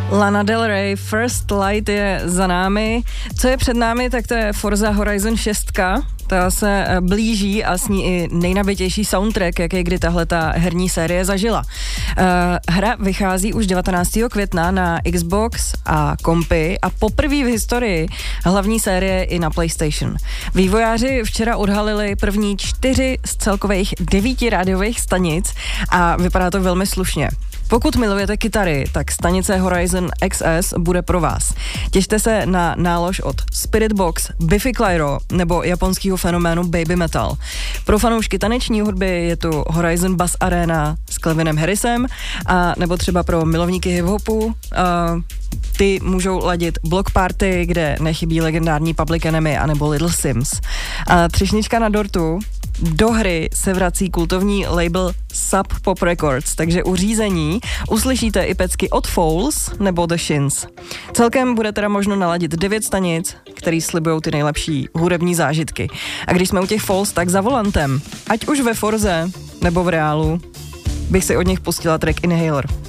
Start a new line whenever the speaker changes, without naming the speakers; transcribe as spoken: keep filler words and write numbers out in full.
Lana Del Rey, First Light je za námi. Co je před námi, tak to je Forza Horizon šest. Ta se blíží a s ní i nejnabitější soundtrack, jaký kdy tahle ta herní série zažila. Uh, hra vychází už devatenáctého května na Xbox a kompy a poprvé v historii hlavní série i na PlayStation. Vývojáři včera odhalili první čtyři z celkových devíti rádiových stanic a vypadá to velmi slušně. Pokud milujete kytary, tak stanice Horizon X S bude pro vás. Těšte se na nálož od Spirit Box, Biffy Clyro nebo japonského fenoménu Baby Metal. Pro fanoušky taneční hudby je tu Horizon Bass Arena s Calvinem Harrisem a nebo třeba pro milovníky hip-hopu uh, ty můžou ladit Block Party, kde nechybí legendární Public Enemy anebo Little Sims. A třešnička na dortu, do hry se vrací kultovní label Sub Pop Records, takže u řízení uslyšíte i pecky od Foals nebo The Shins. Celkem bude teda možno naladit devět stanic, který slibují ty nejlepší hudební zážitky. A když jsme u těch Foals, tak za volantem, ať už ve Forze nebo v reálu, bych si od nich pustila track Inhaler.